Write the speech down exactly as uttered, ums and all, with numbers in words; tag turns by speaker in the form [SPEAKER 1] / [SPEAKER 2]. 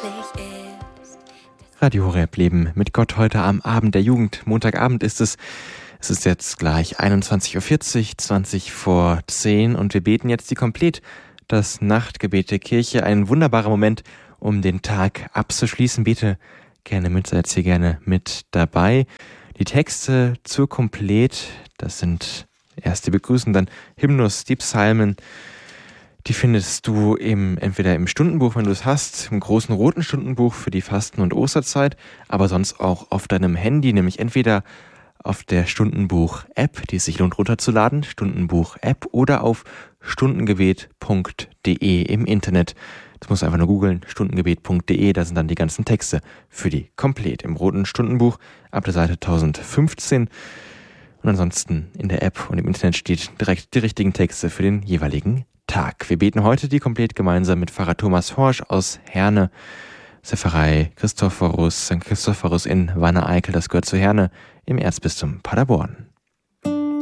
[SPEAKER 1] ist.
[SPEAKER 2] Radio Horeb Leben mit Gott heute am Abend der Jugend. Montagabend ist es. Es ist jetzt gleich einundzwanzig Uhr vierzig, zwanzig vor zehn und wir beten jetzt die Komplett, das Nachtgebet der Kirche. Ein wunderbarer Moment, um den Tag abzuschließen. Bete gerne mit, seid hier gerne mit dabei. Die Texte zur Komplett, das sind erst die Begrüßen, dann Hymnus, die Psalmen. Die findest du im, entweder im Stundenbuch, wenn du es hast, im großen roten Stundenbuch für die Fasten- und Osterzeit, aber sonst auch auf deinem Handy, nämlich entweder auf der Stundenbuch-App, die es sich lohnt runterzuladen, Stundenbuch-App, oder auf stundengebet punkt de im Internet. Das musst du einfach nur googeln, stundengebet punkt de, da sind dann die ganzen Texte für die Komplett im roten Stundenbuch ab der Seite tausendfünfzehn. Und ansonsten in der App und im Internet steht direkt die richtigen Texte für den jeweiligen Tag. Wir beten heute die Komplett gemeinsam mit Pfarrer Thomas Horsch aus Herne, aus der Pfarrei Christophorus, Sankt Christophorus in Wanne-Eickel, das gehört zu Herne im Erzbistum Paderborn.